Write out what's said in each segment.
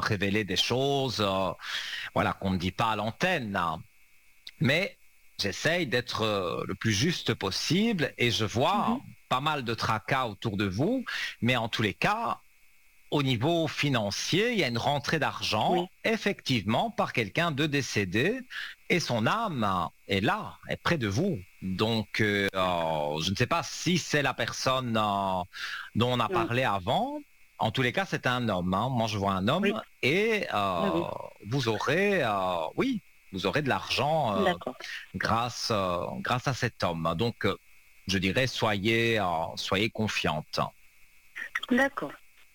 révéler des choses voilà, qu'on ne dit pas à l'antenne. Mais j'essaye d'être le plus juste possible et je vois Mhm. pas mal de tracas autour de vous, mais en tous les cas, au niveau financier, il y a une rentrée d'argent, Oui, effectivement, par quelqu'un de décédé, et son âme est là, est près de vous. Donc, d'accord. je ne sais pas si c'est la personne dont on a Non. parlé avant. En tous les cas, c'est un homme. Hein. Moi, je vois un Oui, homme, et oui, oui. vous aurez, oui, vous aurez de l'argent D'accord. grâce à cet homme. Donc, je dirais, soyez confiante. D'accord.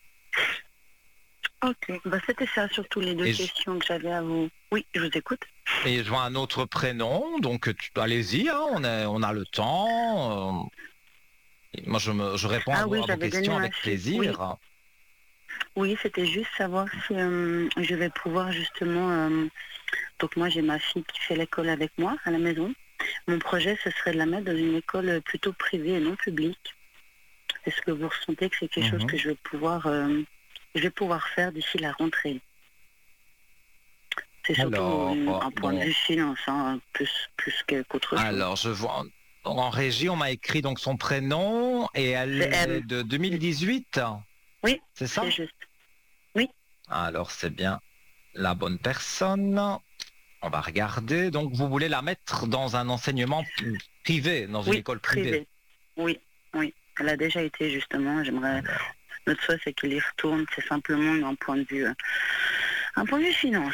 Ok. Bah, c'était ça, surtout les deux Et questions que j'avais à vous. Oui, je vous écoute. Et je vois un autre prénom, donc allez-y, hein, on a le temps. Moi, je réponds Ah oui, à vos j'avais donné questions ma avec fille. Oui, plaisir. oui, c'était juste savoir si je vais pouvoir justement. Donc moi, j'ai ma fille qui fait l'école avec moi à la maison. Mon projet, ce serait de la mettre dans une école plutôt privée et non publique. Est-ce que vous ressentez que c'est quelque chose que Mhm. je vais pouvoir faire d'ici la rentrée? C'est surtout un point de Donc, vue finance, hein, qu'autre chose. alors, je vois en régie, on m'a écrit donc son prénom et C'est elle est M. de 2018, Oui, c'est c'est ça? juste. Oui, Alors, c'est bien la bonne personne. On va regarder. Donc, vous voulez la mettre dans un enseignement privé, dans une oui, école privée. privé. Oui, oui. Elle a déjà été justement. J'aimerais. Alors, Notre souhait, c'est qu'il y retourne. C'est simplement un point de vue finance.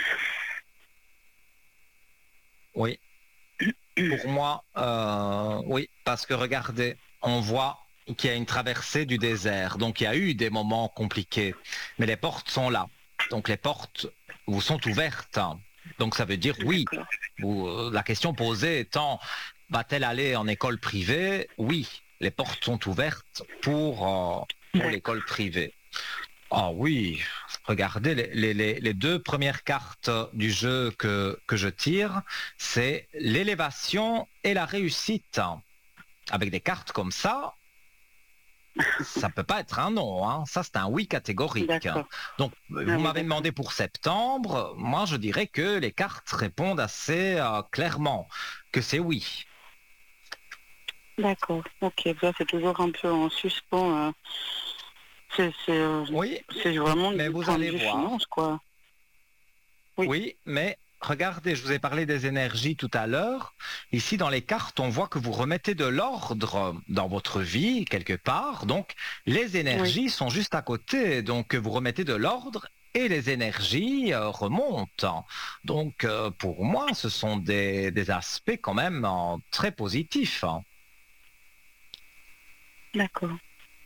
oui. Pour moi, oui, parce que regardez, on voit qu'il y a une traversée du désert. Donc il y a eu des moments compliqués, mais les portes sont là. Donc les portes vous sont ouvertes. Donc ça veut dire oui. D'accord. La question posée étant, va-t-elle aller en école privée? Oui, les portes sont ouvertes pour D'accord. l'école privée. Ah oui, regardez, les deux premières cartes du jeu que je tire, c'est l'élévation et la réussite. Avec des cartes comme ça peut pas être un non, hein. Ça, c'est un oui catégorique. D'accord. Donc, Ah vous oui, m'avez d'accord. demandé pour septembre. Moi, je dirais que les cartes répondent assez clairement que c'est oui. D'accord. Ok. Ça, c'est toujours un peu en suspens. C'est c'est, euh, Oui, c'est vraiment mais du vous point de allez vue voir. finance, quoi. Oui. Oui, mais regardez, je vous ai parlé des énergies tout à l'heure. Ici, dans les cartes, on voit que vous remettez de l'ordre dans votre vie, quelque part. Donc, les Oui. énergies sont juste à côté. Donc, vous remettez de l'ordre et les énergies remontent. Donc, pour moi, ce sont des aspects quand même très positifs. D'accord.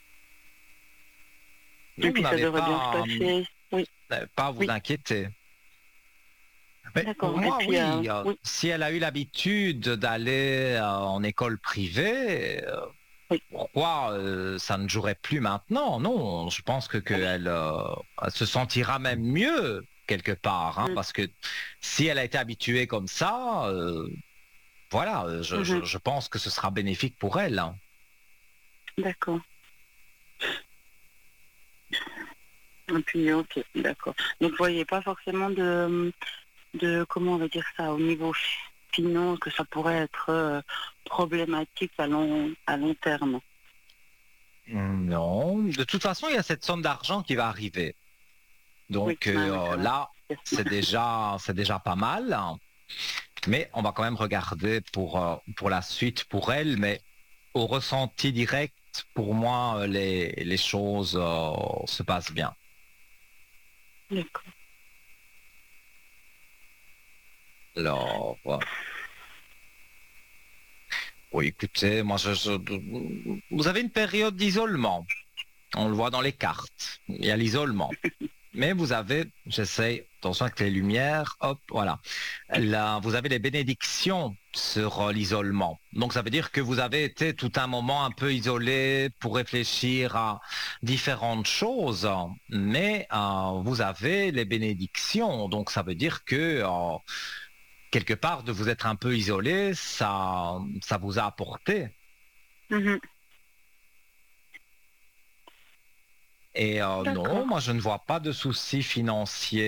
Et Donc, vous puis ça n'avez devrait bien se pas, passer. Oui. pas à vous Oui. inquiéter. Mais pour D'accord. Et moi, puis oui, oui. si elle a eu l'habitude d'aller en école privée, Oui. pourquoi ça ne jouerait plus maintenant? Non, je pense que Oui. qu'elle elle se sentira même mieux quelque part, hein, Mm. parce que si elle a été habituée comme ça, voilà, Mhm. je pense que ce sera bénéfique pour elle. Hein. D'accord. Et puis ok. D'accord. Donc vous voyez pas forcément de comment on va dire ça au niveau finance que ça pourrait être problématique à long terme. Non, de toute façon, il y a cette somme d'argent qui va arriver. Oui. Donc Ah oui, c'est vrai. là, c'est déjà pas mal. Hein. Mais on va quand même regarder pour la suite pour elle. Mais au ressenti direct, pour moi, les choses se passent bien. D'accord. Alors, oui, écoutez, vous avez une période d'isolement. On le voit dans les cartes. Il y a l'isolement. Mais vous avez, j'essaie, attention avec les lumières, hop, voilà. Là, vous avez les bénédictions sur l'isolement. Donc ça veut dire que vous avez été tout un moment un peu isolé pour réfléchir à différentes choses, mais vous avez les bénédictions. Donc ça veut dire que quelque part de vous être un peu isolé, ça vous a apporté. Mhm. Et non, D'accord. moi je ne vois pas de soucis financiers